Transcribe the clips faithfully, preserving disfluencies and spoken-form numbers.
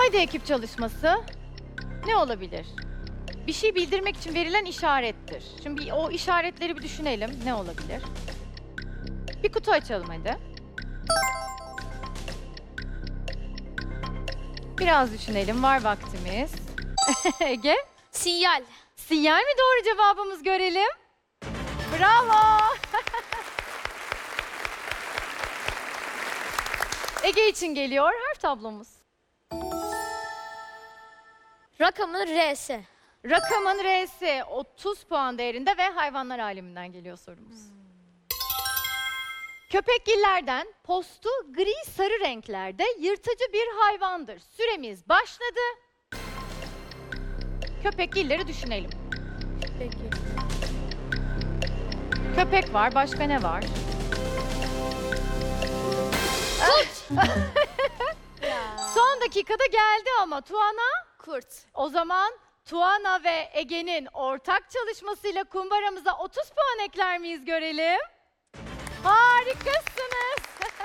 Haydi ekip çalışması. Ne olabilir? Bir şey bildirmek için verilen işarettir. Şimdi bir- o işaretleri bir düşünelim. Ne olabilir? Bir kutu açalım hadi. Biraz düşünelim. Var vaktimiz. Ege? Sinyal. Sinyal mi doğru cevabımız, görelim? Bravo! Ege için geliyor harf tablomuz. Rakamın R'si. Rakamın R'si otuz puan değerinde ve hayvanlar aleminden geliyor sorumuz. Köpekgillerden postu gri sarı renklerde yırtıcı bir hayvandır. Süremiz başladı. Köpekgilleri düşünelim. Peki. Köpek var, başka ne var? Son dakikada geldi ama Tuana. Kurt. O zaman Tuana ve Ege'nin ortak çalışmasıyla kumbaramıza otuz puan ekler miyiz, görelim? Harikasınız.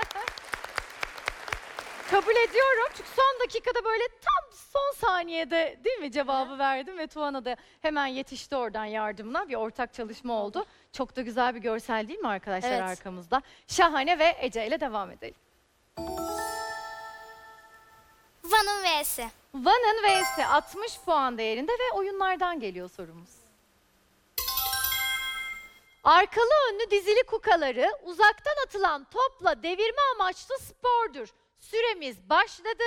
Kabul ediyorum çünkü son dakikada böyle tam son saniyede değil mi cevabı verdim ve Tuana da hemen yetişti oradan yardımına. Bir ortak çalışma oldu. Çok da güzel bir görsel değil mi arkadaşlar Evet. arkamızda? Şahane ve Ece ile devam edelim. Van'ın V'si. Van'ın V'si altmış puan değerinde ve oyunlardan geliyor sorumuz. Arkalı önlü dizili kukaları uzaktan atılan topla devirme amaçlı spordur. Süremiz başladı.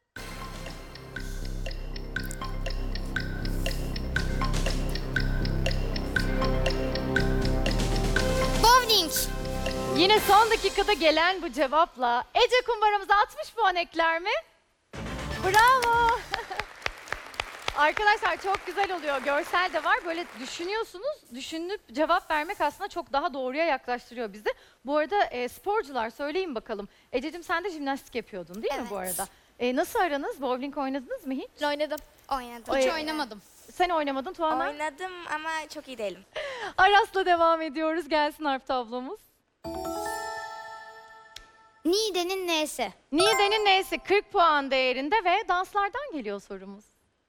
Bowling. Yine son dakikada gelen bu cevapla Ece kumbaramıza altmış puan ekler mi? Bravo. Arkadaşlar çok güzel oluyor. Görsel de var. Böyle düşünüyorsunuz. Düşünüp cevap vermek aslında çok daha doğruya yaklaştırıyor bizi. Bu arada e, sporcular söyleyin bakalım. Ececiğim sen de jimnastik yapıyordun değil mi bu Evet. arada? E, nasıl aranız? Bowling oynadınız mı hiç? Oynadım. Oynadım. Hiç oynamadım. Sen oynamadın Tuana. Oynadım ama çok iyi değilim. Aras'la devam ediyoruz. Gelsin harf tablomuz. Niğde'nin N'si. Niğde'nin N'si kırk puan değerinde ve danslardan geliyor sorumuz.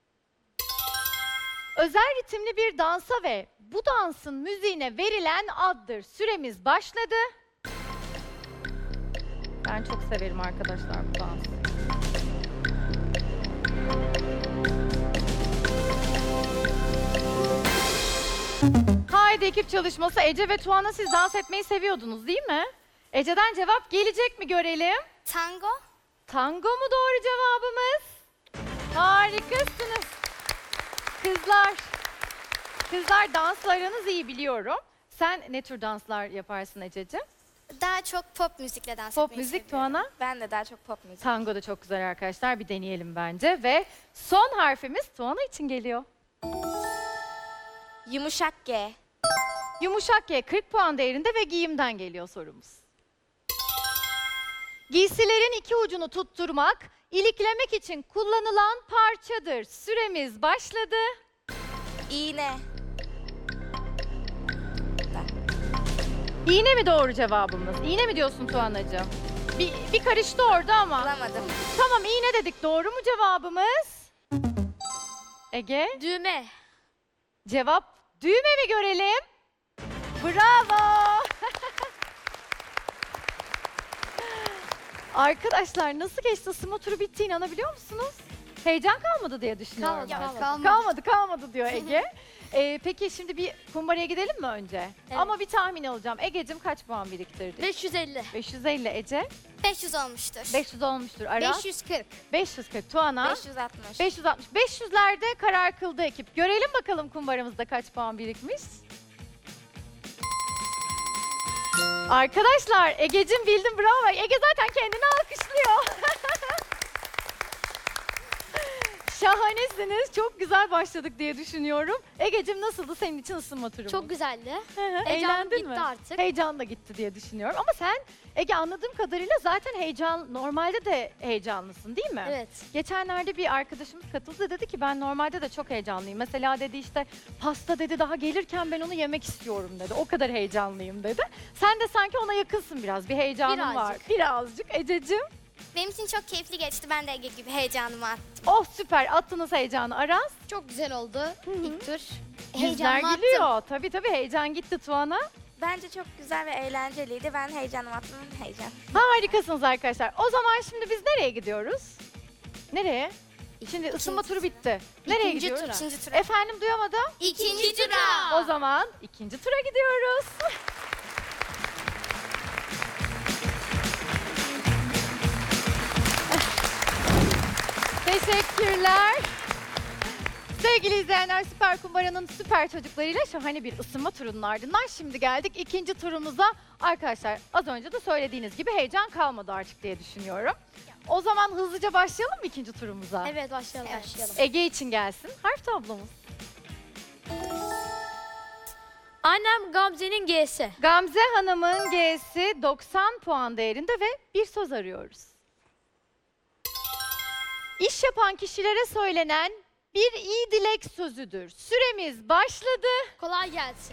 Özel ritimli bir dansa ve bu dansın müziğine verilen addır. Süremiz başladı. Ben çok severim arkadaşlar bu dansı. Haydi ekip çalışması. Ece ve Tuana, siz dans etmeyi seviyordunuz değil mi? Ece'den cevap gelecek mi, görelim? Tango. Tango mu doğru cevabımız? Harikasınız. Kızlar, kızlar danslarınız iyi biliyorum. Sen ne tür danslar yaparsın Ececiğim? Daha çok pop müzikle dans Pop etmeyi müzik seviyorum. Tuana. Ben de daha çok pop müzik. Tango da çok güzel arkadaşlar. Bir deneyelim bence. Ve son harfimiz Tuana için geliyor. Yumuşak G. Yumuşak G kırk puan değerinde ve giyimden geliyor sorumuz. Giysilerin iki ucunu tutturmak, iliklemek için kullanılan parçadır. Süremiz başladı. İğne. İğne mi doğru cevabımız? İğne mi diyorsun Tuanacığım? Bir, bir karıştı orada ama. Bulamadım. Tamam, iğne dedik. Doğru mu cevabımız? Ege? Düğme. Cevap düğme mi, görelim? Bravo! Arkadaşlar nasıl geçti? Isınma turu bitti, inanabiliyor musunuz? Heyecan kalmadı diye düşünüyorum. Kalmadı, ben. kalmadı. Kalmadı, kalmadı diyor Ege. Ee, peki şimdi bir kumbaraya gidelim mi önce? Evet. Ama bir tahmin alacağım. Ege'cim kaç puan biriktirdi? beş yüz elli. beş yüz elli Ece. beş yüz olmuştur. beş yüz olmuştur. Ara. beş yüz kırk. beş yüz kırk Tuana. beş yüz altmış. beş yüz altmış. beş yüzlerde karar kıldı ekip. Görelim bakalım kumbaramızda kaç puan birikmiş. Arkadaşlar Ege'cim bildin, bravo. Ege zaten kendini alkışlıyor. Şahanesiniz. Çok güzel başladık diye düşünüyorum. Ege'cim nasıldı senin için ısınma turumuz? Çok güzeldi. Hı hı, Heyecanım eğlendin gitti mi? artık. Heyecan da gitti diye düşünüyorum. Ama sen Ege anladığım kadarıyla zaten heyecan, normalde de heyecanlısın değil mi? Evet. Geçenlerde bir arkadaşımız katıldı, dedi ki ben normalde de çok heyecanlıyım. Mesela dedi işte pasta dedi daha gelirken ben onu yemek istiyorum dedi. O kadar heyecanlıyım dedi. Sen de sanki ona yakınsın biraz. Bir heyecanın var. Birazcık. Birazcık. Ececiğim? Benim için çok keyifli geçti. Ben de Ege gibi heyecanımı attım. Oh süper, attınız heyecanı. Aras? Çok güzel oldu ilk tur. Yüzler Heyecanımı attım. gülüyor. Tabii tabii, heyecan gitti Tuana. Bence çok güzel ve eğlenceliydi. Ben heyecanım attım. Heyecan. Harikasınız arkadaşlar. O zaman şimdi biz nereye gidiyoruz? Nereye? Şimdi ısınma turu bitti. Nereye İkinci gidiyoruz? tura. İkinci tura. Efendim, duyamadım. İkinci tura. O zaman ikinci tura gidiyoruz. Teşekkürler. Sevgili izleyenler, Süper Kumbara'nın süper çocuklarıyla şahane bir ısınma turunun ardından şimdi geldik ikinci turumuza. Arkadaşlar az önce de söylediğiniz gibi heyecan kalmadı artık diye düşünüyorum. O zaman hızlıca başlayalım mı ikinci turumuza? Evet başlayalım. Evet. başlayalım. Ege için gelsin harf tablomuz. Annem Gamze'nin G'si. Gamze Hanım'ın G'si doksan puan değerinde ve bir söz arıyoruz. İş yapan kişilere söylenen bir iyi dilek sözüdür. Süremiz başladı. Kolay gelsin.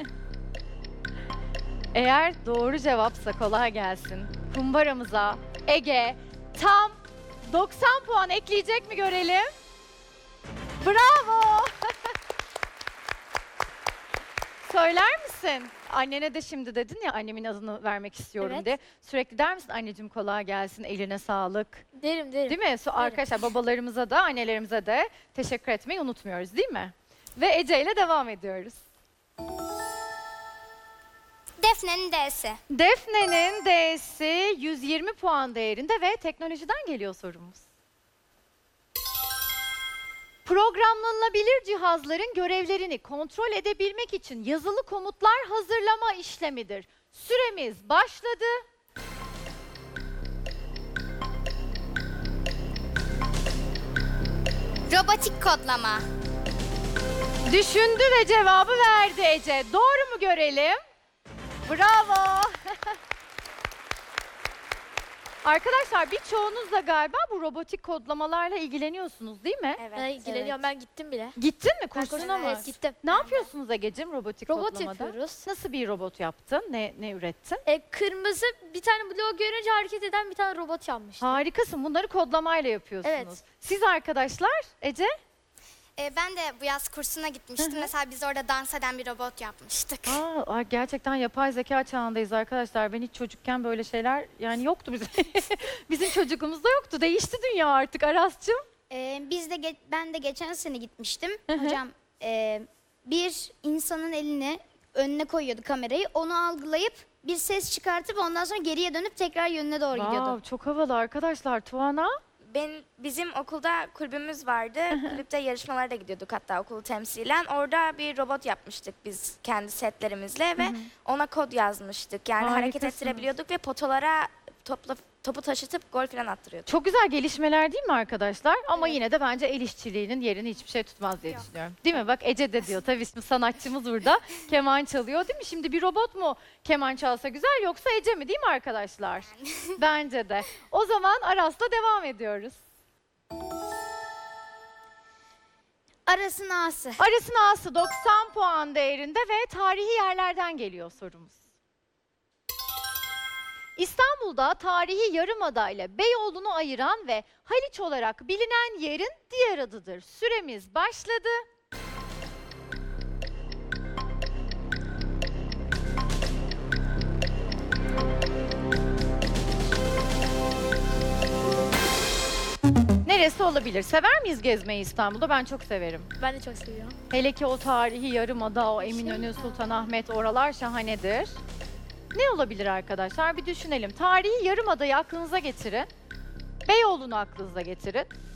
Eğer doğru cevapsa kolay gelsin. Kumbaramıza Ege tam doksan puan ekleyecek mi görelim? Bravo! Söyler misin? Annene de şimdi dedin ya, annemin adını vermek istiyorum Evet. diye. Sürekli der misin anneciğim kolay gelsin, eline sağlık? Derim derim. Değil mi? So- Arkadaşlar babalarımıza da annelerimize de teşekkür etmeyi unutmuyoruz değil mi? Ve Ece ile devam ediyoruz. Defne'nin D'si. Defne'nin D'si yüz yirmi puan değerinde ve teknolojiden geliyor sorumuz. Programlanabilir cihazların görevlerini kontrol edebilmek için yazılı komutlar hazırlama işlemidir. Süremiz başladı. Robotik kodlama. Düşündü ve cevabı verdi Ece. Doğru mu görelim? Bravo. Arkadaşlar birçoğunuz da galiba bu robotik kodlamalarla ilgileniyorsunuz değil mi? Evet. Ben ilgileniyorum. Ben gittim bile. Gittin mi Ben kursuna mı? Evet, gittim. Ne yapıyorsunuz Ege'cim robotik Robot kodlamada? yapıyoruz. Nasıl bir robot yaptın? Ne ne ürettin? E, kırmızı bir tane bloğu görünce hareket eden bir tane robot yapmıştım. Harikasın. Bunları kodlamayla yapıyorsunuz. Evet. Siz arkadaşlar Ece? Ee, ben de bu yaz kursuna gitmiştim. Mesela biz orada dans eden bir robot yapmıştık. Aa, ay, gerçekten yapay zeka çağındayız arkadaşlar. Ben hiç çocukken böyle şeyler yani yoktu bizim. Bizim çocukluğumuzda yoktu. Değişti dünya artık Aras'cığım. Ee, biz de ge- ben de geçen sene gitmiştim. Hocam e, bir insanın elini önüne koyuyordu kamerayı. Onu algılayıp bir ses çıkartıp ondan sonra geriye dönüp tekrar yönüne doğru gidiyordu. Wow, çok havalı arkadaşlar. Tuana? Ben, bizim okulda kulübümüz vardı. Kulüpte yarışmalara da gidiyorduk hatta okulu temsilen. Orada bir robot yapmıştık biz kendi setlerimizle ve ona kod yazmıştık. Yani hareket Harikasınız. ettirebiliyorduk ve potolara topla, topu taşıtıp gol falan attırıyorduk. Çok güzel gelişmeler değil mi arkadaşlar? Ama yine de bence el işçiliğinin yerini hiçbir şey tutmaz diye düşünüyorum. Değil mi? Bak Ece de diyor. Tabii şimdi sanatçımız burada keman çalıyor değil mi? Şimdi bir robot mu keman çalsa güzel yoksa Ece mi değil mi arkadaşlar? Bence de. O zaman Aras'la devam ediyoruz. Arasın A'sı. Aras'ın A'sı doksan puan değerinde ve tarihi yerlerden geliyor sorumuz. İstanbul'da tarihi Yarımada ile Beyoğlu'nu ayıran ve Haliç olarak bilinen yerin diğer adıdır. Süremiz başladı. Neresi olabilir? Sever miyiz gezmeyi İstanbul'da? Ben çok severim. Ben de çok seviyorum. Hele ki o tarihi Yarımada, o Eminönü, Sultanahmet oralar şahanedir. Ne olabilir arkadaşlar? Bir düşünelim. Tarihi Yarımada'yı aklınıza getirin. Beyoğlu'nu aklınıza getirin.